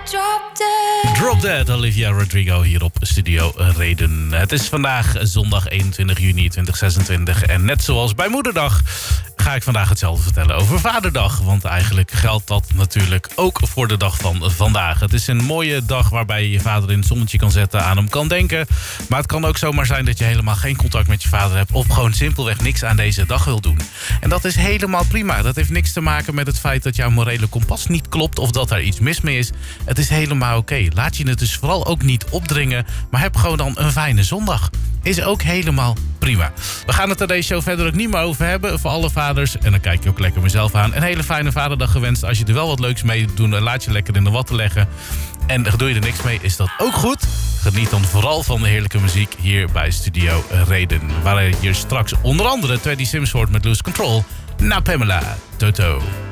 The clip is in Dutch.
Drop Dead, Olivia Rodrigo hier op Studio Reden. Het is vandaag zondag 21 juni 2026 en net zoals bij Moederdag ga ik vandaag hetzelfde vertellen over Vaderdag. Want eigenlijk geldt dat natuurlijk ook voor de dag van vandaag. Het is een mooie dag waarbij je je vader in het zonnetje kan zetten, aan hem kan denken. Maar het kan ook zomaar zijn dat je helemaal geen contact met je vader hebt of gewoon simpelweg niks aan deze dag wil doen. En dat is helemaal prima. Dat heeft niks te maken met het feit dat jouw morele kompas niet klopt of dat er iets mis mee is. Het is helemaal oké. Laat je het dus vooral ook niet opdringen, maar heb gewoon dan een fijne zondag. Is ook helemaal prima. We gaan het er deze show verder ook niet meer over hebben. Voor alle vaders, en dan kijk je ook lekker mezelf aan, een hele fijne vaderdag gewenst. Als je er wel wat leuks mee doet, laat je lekker in de watten leggen. En doe je er niks mee, is dat ook goed. Geniet dan vooral van de heerlijke muziek hier bij Studio Reden. Waar je straks onder andere Teddy Sims hoort met Lose Control. Na Pamela Toto.